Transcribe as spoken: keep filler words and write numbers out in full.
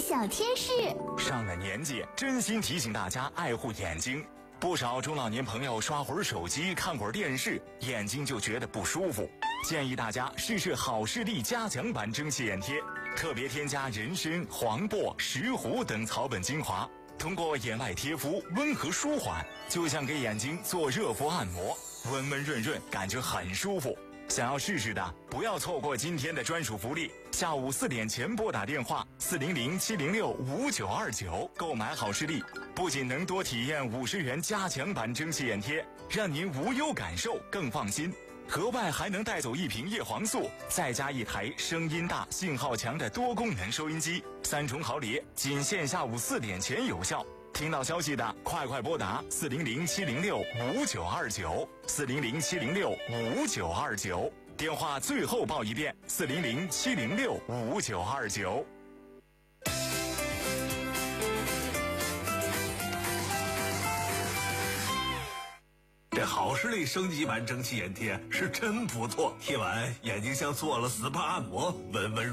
小贴士。 上了年纪，真心提醒大家爱护眼睛。不少中老年朋友刷会儿手机、看会儿电视，眼睛就觉得不舒服。建议大家试试好视力加强版蒸汽眼贴，特别添加人参、黄柏、石斛等草本精华，通过眼外贴敷温和舒缓，就像给眼睛做热敷按摩，温温润润，感觉很舒服。想要试试的，不要错过今天的专属福利。下午四点前拨打电话四零零七零六五九二九购买好视力，不仅能多体验五十元加强版蒸汽眼贴，让您无忧感受更放心。额外还能带走一瓶叶黄素，再加一台声音大、信号强的多功能收音机，三重好礼，仅限下午四点前有效。听到消息的，快快拨打四零零七零六五九二九四零零七零六五九二九，电话最后报一遍四零零七零六五九二九。 这好视力升级版蒸汽眼贴是真不错，贴完眼睛像做了 S P A 按摩，温温